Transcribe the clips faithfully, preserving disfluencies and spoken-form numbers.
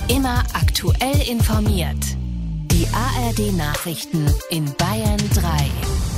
Immer aktuell informiert. Die A R D-Nachrichten in Bayern drei.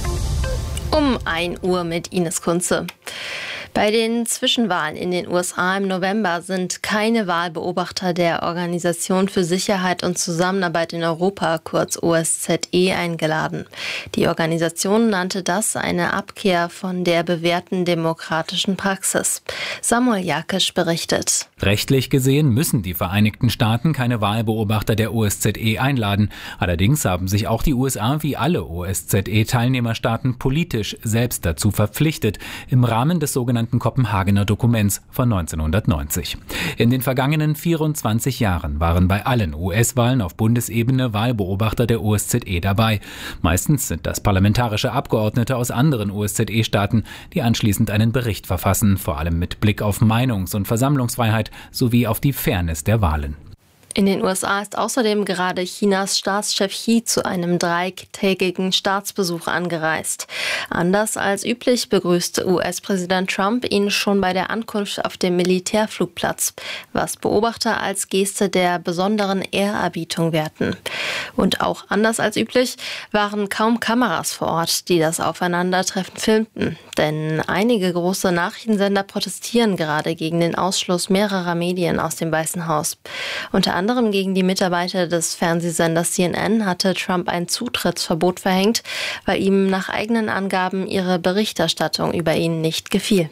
Um ein Uhr mit Ines Kunze. Bei den Zwischenwahlen in den U S A im November sind keine Wahlbeobachter der Organisation für Sicherheit und Zusammenarbeit in Europa, kurz O S Z E, eingeladen. Die Organisation nannte das eine Abkehr von der bewährten demokratischen Praxis. Samuel Jakisch berichtet. Rechtlich gesehen müssen die Vereinigten Staaten keine Wahlbeobachter der O S Z E einladen. Allerdings haben sich auch die U S A wie alle O S Z E-Teilnehmerstaaten politisch selbst dazu verpflichtet, im Rahmen des sogenannten Kopenhagener Dokuments von neunzehnhundertneunzig. In den vergangenen vierundzwanzig Jahren waren bei allen U S-Wahlen auf Bundesebene Wahlbeobachter der O S Z E dabei. Meistens sind das parlamentarische Abgeordnete aus anderen O S Z E-Staaten, die anschließend einen Bericht verfassen, vor allem mit Blick auf Meinungs- und Versammlungsfreiheit sowie auf die Fairness der Wahlen. In den U S A ist außerdem gerade Chinas Staatschef Xi zu einem dreitägigen Staatsbesuch angereist. Anders als üblich begrüßte U S-Präsident Trump ihn schon bei der Ankunft auf dem Militärflugplatz, was Beobachter als Geste der besonderen Ehrerbietung werten. Und auch anders als üblich waren kaum Kameras vor Ort, die das Aufeinandertreffen filmten. Denn einige große Nachrichtensender protestieren gerade gegen den Ausschluss mehrerer Medien aus dem Weißen Haus. Unter anderem gegen die Mitarbeiter des Fernsehsenders C N N hatte Trump ein Zutrittsverbot verhängt, weil ihm nach eigenen Angaben ihre Berichterstattung über ihn nicht gefiel.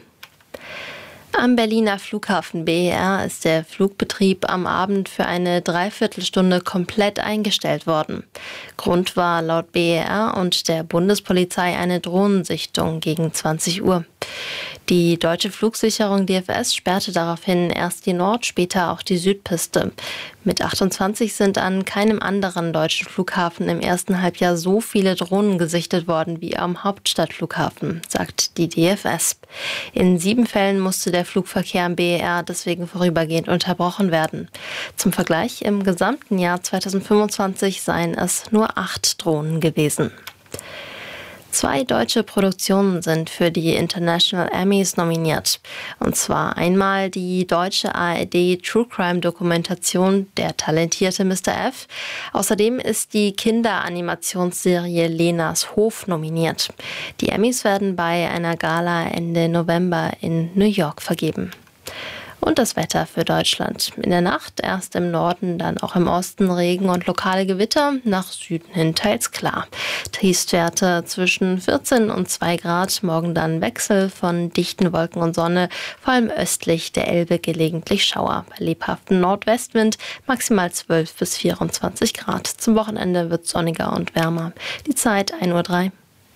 Am Berliner Flughafen B E R ist der Flugbetrieb am Abend für eine Dreiviertelstunde komplett eingestellt worden. Grund war laut B E R und der Bundespolizei eine Drohnensichtung gegen zwanzig Uhr. Die deutsche Flugsicherung D F S sperrte daraufhin erst die Nord-, später auch die Südpiste. Mit achtundzwanzig sind an keinem anderen deutschen Flughafen im ersten Halbjahr so viele Drohnen gesichtet worden wie am Hauptstadtflughafen, sagt die D F S. In sieben Fällen musste der Flugverkehr am B E R deswegen vorübergehend unterbrochen werden. Zum Vergleich, im gesamten Jahr zweitausendfünfundzwanzig seien es nur acht Drohnen gewesen. Zwei deutsche Produktionen sind für die International Emmys nominiert. Und zwar einmal die deutsche A R D True Crime Dokumentation Der talentierte Mister F. Außerdem ist die Kinderanimationsserie Lenas Hof nominiert. Die Emmys werden bei einer Gala Ende November in New York vergeben. Und das Wetter für Deutschland. In der Nacht erst im Norden, dann auch im Osten Regen und lokale Gewitter, nach Süden hin teils klar. Tiefstwerte zwischen vierzehn und zwei Grad, morgen dann Wechsel von dichten Wolken und Sonne, vor allem östlich der Elbe gelegentlich Schauer. Bei lebhaftem Nordwestwind maximal zwölf bis vierundzwanzig Grad. Zum Wochenende wird es sonniger und wärmer. Die Zeit ein Uhr drei.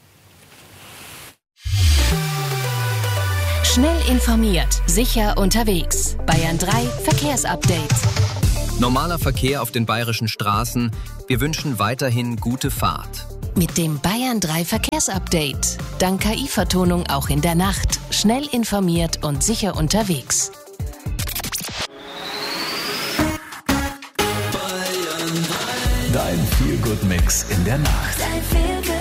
Schnell informiert, sicher unterwegs. Bayern drei Verkehrsupdate. Normaler Verkehr auf den bayerischen Straßen. Wir wünschen weiterhin gute Fahrt. Mit dem Bayern drei Verkehrsupdate. Dank K I-Vertonung auch in der Nacht. Schnell informiert und sicher unterwegs. Dein Feel-Good-Mix in der Nacht.